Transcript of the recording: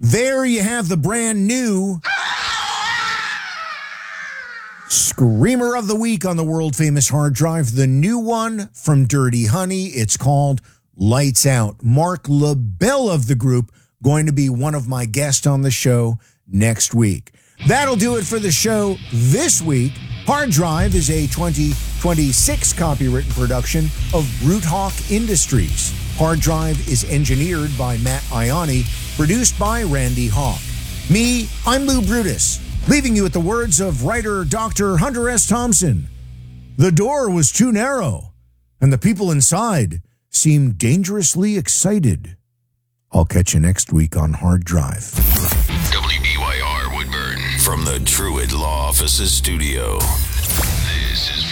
There you have the brand new Screamer of the Week on the world-famous hard drive. The new one from Dirty Honey. It's called Lights Out. Mark LaBelle of the group going to be one of my guests on the show next week. That'll do it for the show this week. Hard Drive is a 2026 copywritten production of Root Hawk Industries. Hard Drive is engineered by Matt Ioni, produced by Randy Hawk. Me, I'm Lou Brutus, leaving you with the words of writer Dr. Hunter S. Thompson. The door was too narrow, and the people inside seemed dangerously excited. I'll catch you next week on Hard Drive. WBYR Woodburn from the Truett Law Offices studio. This is